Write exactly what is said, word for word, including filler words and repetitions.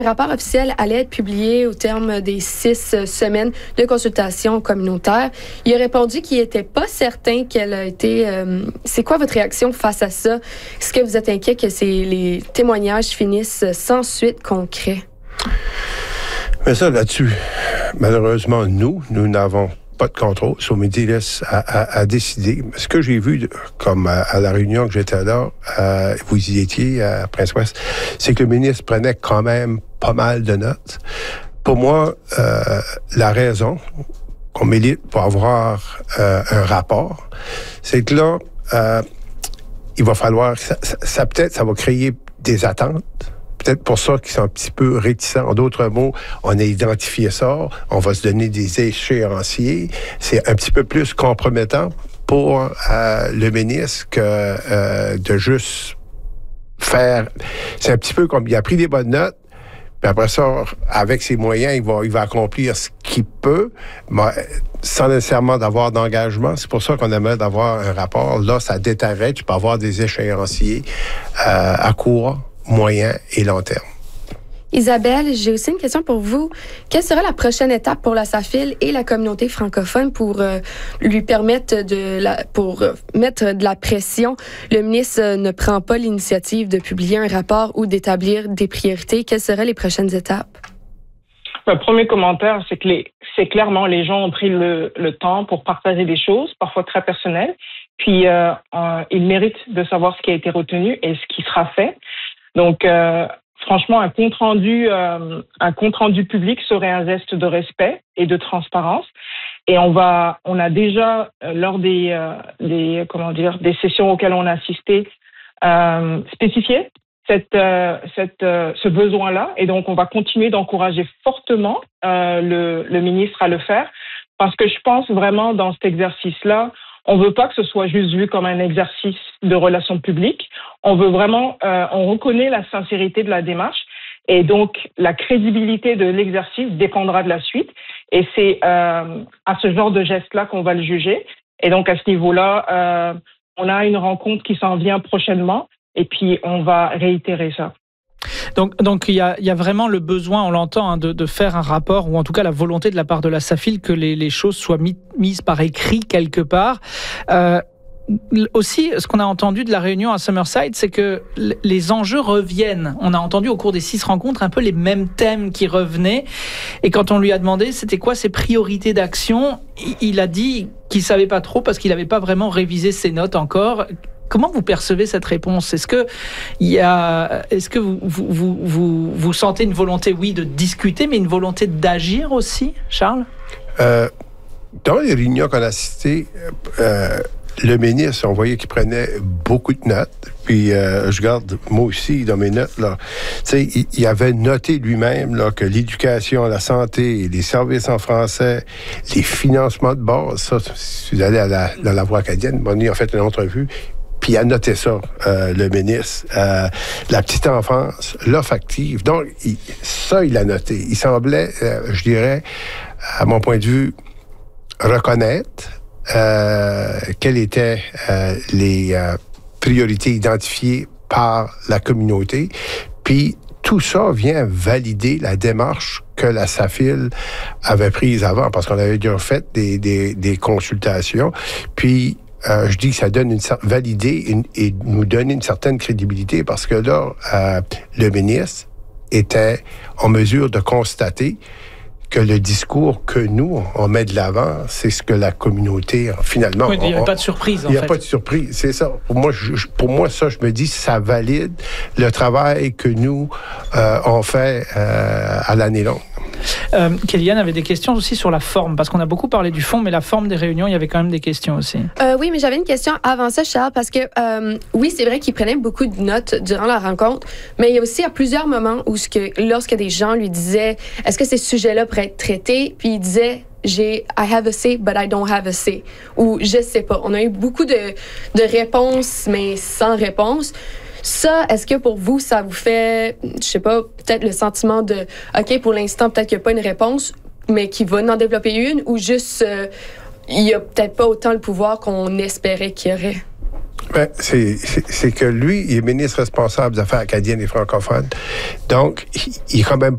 Le rapport officiel allait être publié au terme des six semaines de consultation communautaire. Il a répondu qu'il n'était pas certain qu'elle a été... Euh, c'est quoi votre réaction face à ça? Est-ce que vous êtes inquiet que ces, les témoignages finissent sans suite concrète? Mais ça, là-dessus, malheureusement, nous, nous n'avons pas de contrôle. So, Mehdi laisse à, à, à décider. Ce que j'ai vu, comme à, à la réunion que j'étais là, euh, vous y étiez à Prince-Ouest, c'est que le ministre prenait quand même pas mal de notes. Pour moi, euh, la raison qu'on milite pour avoir euh, un rapport, c'est que là, euh, il va falloir... Ça, ça, ça peut-être, ça va créer des attentes. Peut-être pour ça qu'ils sont un petit peu réticents. En d'autres mots, on a identifié ça, on va se donner des échéanciers. C'est un petit peu plus compromettant pour euh, le ministre que euh, de juste faire... C'est un petit peu comme il a pris des bonnes notes, puis après ça, avec ses moyens, il va, il va accomplir ce qu'il peut, mais sans nécessairement d'avoir d'engagement. C'est pour ça qu'on aimerait d'avoir un rapport. Là, ça déterrait. Tu peux avoir des échéanciers euh, à court, moyen et long terme. Isabelle, j'ai aussi une question pour vous. Quelle sera la prochaine étape pour la SAFIL et la communauté francophone pour euh, lui permettre de la, pour euh, mettre de la pression? Le ministre euh, ne prend pas l'initiative de publier un rapport ou d'établir des priorités. Quelles seraient les prochaines étapes? Le premier commentaire, c'est que les, c'est clairement les gens ont pris le, le temps pour partager des choses, parfois très personnelles. Puis euh, euh, ils méritent de savoir ce qui a été retenu et ce qui sera fait. Donc, euh, franchement, un compte rendu, euh, un compte rendu public serait un geste de respect et de transparence. Et on va, on a déjà euh, lors des, euh, des, comment dire, des sessions auxquelles on a assisté, euh, spécifié cette, euh, cette, euh, ce besoin-là. Et donc, on va continuer d'encourager fortement euh, le, le ministre à le faire, parce que je pense vraiment dans cet exercice-là. On veut pas que ce soit juste vu comme un exercice de relations publiques. On veut vraiment, euh, on reconnaît la sincérité de la démarche et donc la crédibilité de l'exercice dépendra de la suite. Et c'est euh, à ce genre de geste-là qu'on va le juger. Et donc à ce niveau-là, euh, on a une rencontre qui s'en vient prochainement et puis on va réitérer ça. Donc, donc il y a, il y a vraiment le besoin, on l'entend, hein, de, de faire un rapport, ou en tout cas la volonté de la part de la SAFIL que les, les choses soient mis, mises par écrit quelque part. Euh, aussi, ce qu'on a entendu de la réunion à Summerside, c'est que les enjeux reviennent. On a entendu au cours des six rencontres un peu les mêmes thèmes qui revenaient. Et quand on lui a demandé c'était quoi ses priorités d'action, il a dit qu'il savait pas trop parce qu'il n'avait pas vraiment révisé ses notes encore. Comment vous percevez cette réponse? Est-ce que, il y a, est-ce que vous, vous, vous, vous, vous sentez une volonté, oui, de discuter, mais une volonté d'agir aussi, Charles? Euh, dans les réunions qu'on a assistées, euh, le ministre, on voyait qu'il prenait beaucoup de notes. Puis, euh, je garde, moi aussi, dans mes notes, là, tu sais, il, il avait noté lui-même là, que l'éducation, la santé, les services en français, les financements de base, ça, si vous allez à la, dans la Voix acadienne, on a fait une entrevue, puis il a noté ça, euh, le ministre. Euh, la petite enfance, l'offre active. Donc, il, ça, il a noté. Il semblait, euh, je dirais, à mon point de vue, reconnaître euh, quelles étaient euh, les euh, priorités identifiées par la communauté. Puis, tout ça vient valider la démarche que la SAFIL avait prise avant, parce qu'on avait déjà fait des, des, des consultations. Puis, Euh, je dis que ça donne une valider une, et nous donne une certaine crédibilité parce que là, euh, le ministre était en mesure de constater que le discours que nous, on met de l'avant, c'est ce que la communauté, finalement... Oui, il n'y a pas de surprise, en fait. Il n'y a pas de surprise, c'est ça. Pour moi, je, pour moi, ça, je me dis, ça valide le travail que nous, euh, on fait euh, à l'année longue. Euh, Kellyanne avait des questions aussi sur la forme, parce qu'on a beaucoup parlé du fond, mais la forme des réunions, il y avait quand même des questions aussi. Euh, oui, mais j'avais une question avant ça, Charles, parce que euh, oui, c'est vrai qu'il prenait beaucoup de notes durant la rencontre, mais il y a aussi à plusieurs moments où, ce que, lorsque des gens lui disaient « Est-ce que ces sujets-là pourraient être traités? » Puis il disait « J'ai I have a say, but I don't have a say » ou « Je sais pas ». On a eu beaucoup de, de réponses, mais sans réponse. Ça, est-ce que pour vous, ça vous fait, je sais pas, peut-être le sentiment de, OK, pour l'instant, peut-être qu'il n'y a pas une réponse, mais qu'il va en développer une, ou juste, euh, il n'y a peut-être pas autant le pouvoir qu'on espérait qu'il y aurait? Ben, c'est, c'est, c'est que lui, il est ministre responsable des Affaires acadiennes et francophones. Donc, il, il est quand même